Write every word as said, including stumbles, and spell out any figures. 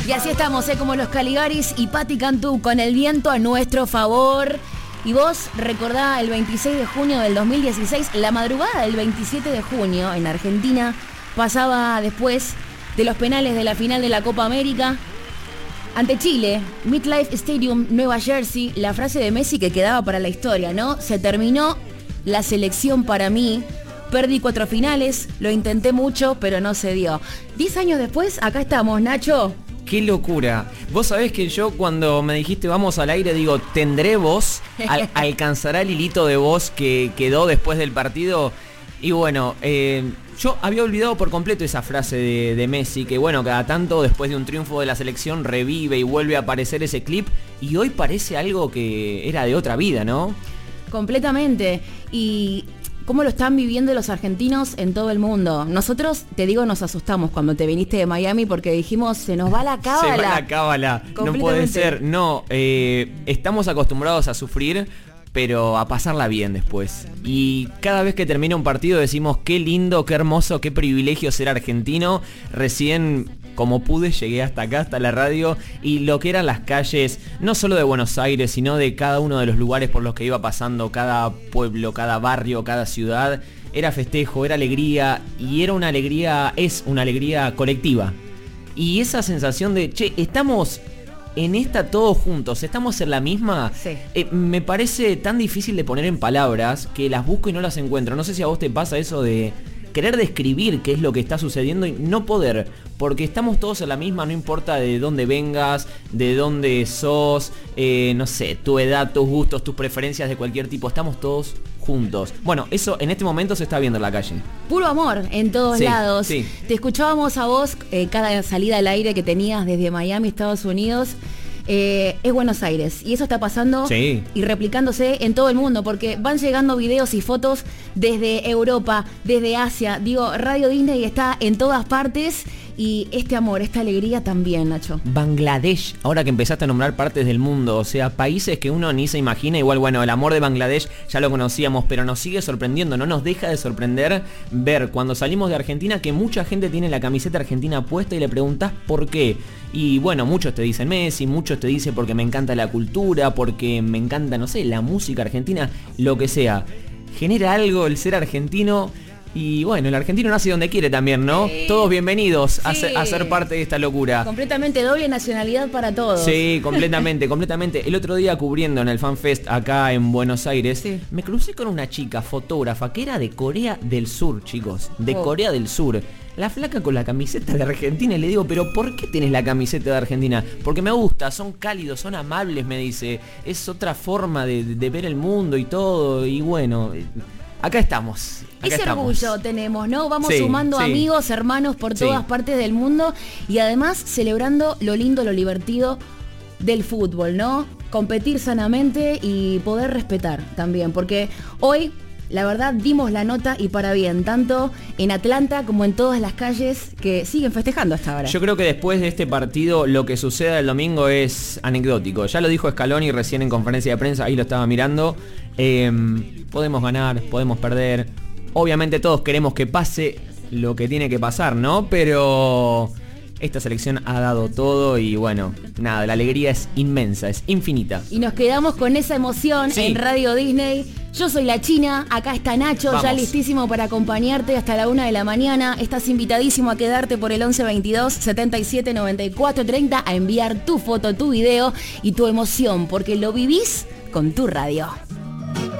Y así estamos, ¿eh? Como los Caligaris y Patti Cantú, con el viento a nuestro favor. Y vos recordá el veintiséis de junio del dos mil dieciséis, la madrugada del veintisiete de junio en Argentina, pasaba después de los penales de la final de la Copa América ante Chile, MetLife Stadium, Nueva Jersey, la frase de Messi que quedaba para la historia, ¿no? Se terminó la selección para mí. Perdí cuatro finales, lo intenté mucho, pero no se dio. Diez años después, acá estamos, Nacho. ¡Qué locura! Vos sabés que yo cuando me dijiste vamos al aire, digo, ¿tendré voz? Al, ¿Alcanzará el hilito de voz que quedó después del partido? Y bueno, eh, yo había olvidado por completo esa frase de, de Messi, que bueno, cada tanto después de un triunfo de la selección revive y vuelve a aparecer ese clip, y hoy parece algo que era de otra vida, ¿no? Completamente. Y cómo lo están viviendo los argentinos en todo el mundo. Nosotros, te digo, nos asustamos cuando te viniste de Miami porque dijimos, se nos va la cábala. Se va la cábala. No puede ser. No, eh, estamos acostumbrados a sufrir, pero a pasarla bien después. Y cada vez que termina un partido decimos, qué lindo, qué hermoso, qué privilegio ser argentino. Recién, como pude, llegué hasta acá, hasta la radio, y lo que eran las calles, no solo de Buenos Aires, sino de cada uno de los lugares por los que iba pasando, cada pueblo, cada barrio, cada ciudad, era festejo, era alegría, y era una alegría, es una alegría colectiva. Y esa sensación de, che, estamos en esta todos juntos, estamos en la misma, sí. eh, me parece tan difícil de poner en palabras que las busco y no las encuentro. No sé si a vos te pasa eso de querer describir qué es lo que está sucediendo y no poder, porque estamos todos en la misma, no importa de dónde vengas, de dónde sos, eh, no sé, tu edad, tus gustos, tus preferencias de cualquier tipo, estamos todos juntos. Bueno, eso en este momento se está viendo en la calle. Puro amor en todos sí, lados. Sí. Te escuchábamos a vos, eh, cada salida al aire que tenías desde Miami, Estados Unidos. Eh, es Buenos Aires y eso está pasando sí. y replicándose en todo el mundo porque van llegando videos y fotos desde Europa, desde Asia. Digo, Radio Disney está en todas partes y este amor, esta alegría también, Nacho. Bangladesh, ahora que empezaste a nombrar partes del mundo, o sea, países que uno ni se imagina. Igual, bueno, el amor de Bangladesh ya lo conocíamos, pero nos sigue sorprendiendo, no nos deja de sorprender ver cuando salimos de Argentina que mucha gente tiene la camiseta argentina puesta y le preguntás por qué. Y bueno, muchos te dicen Messi, muchos te dicen porque me encanta la cultura, porque me encanta, no sé, la música argentina, lo que sea. Genera algo el ser argentino. Y bueno, el argentino nace donde quiere también, ¿no? Sí. Todos bienvenidos a, sí. ser, a ser parte de esta locura. Completamente doble nacionalidad para todos. Sí, completamente, completamente. El otro día cubriendo en el FanFest acá en Buenos Aires, sí. me crucé con una chica fotógrafa que era de Corea del Sur, chicos. De oh. Corea del Sur. La flaca con la camiseta de Argentina y le digo, ¿pero por qué tenés la camiseta de Argentina? Porque me gusta, son cálidos, son amables, me dice. Es otra forma de, de ver el mundo y todo. Y bueno, acá estamos. Acá Ese estamos. orgullo tenemos, ¿no? Vamos sí, sumando sí. amigos, hermanos por todas sí. partes del mundo y además celebrando lo lindo, lo divertido del fútbol, ¿no? Competir sanamente y poder respetar también, porque hoy, la verdad, dimos la nota y para bien, tanto en Atlanta como en todas las calles que siguen festejando hasta ahora. Yo creo que después de este partido lo que suceda el domingo es anecdótico. Ya lo dijo Scaloni recién en conferencia de prensa, ahí lo estaba mirando. Eh, podemos ganar, podemos perder. Obviamente todos queremos que pase lo que tiene que pasar, ¿no? Pero esta selección ha dado todo y bueno, nada, la alegría es inmensa, es infinita. Y nos quedamos con esa emoción sí. en Radio Disney. Yo soy la China, acá está Nacho, Vamos. ya listísimo para acompañarte hasta la una de la mañana. Estás invitadísimo a quedarte por el once veintidós setenta y siete noventa y cuatro treinta a enviar tu foto, tu video y tu emoción, porque lo vivís con tu radio.